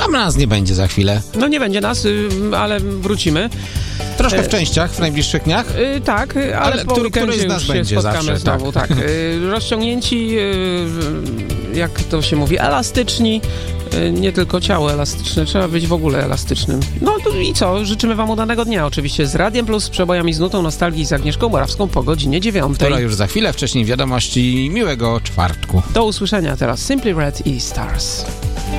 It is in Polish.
Tam nas nie będzie za chwilę. No nie będzie nas, ale wrócimy. Troszkę w częściach w najbliższych dniach. Tak, ale po któryś z nas już będzie się spotkamy zawsze, znowu. Tak. Rozciągnięci, jak to się mówi, elastyczni. Nie tylko ciało elastyczne, trzeba być w ogóle elastycznym. No i co? Życzymy wam udanego dnia oczywiście z Radiem Plus, z przebojami z nutą nostalgii z Agnieszką Morawską po godzinie 9. Która już za chwilę, wcześniej wiadomości. Miłego czwartku. Do usłyszenia teraz Simply Red i Stars.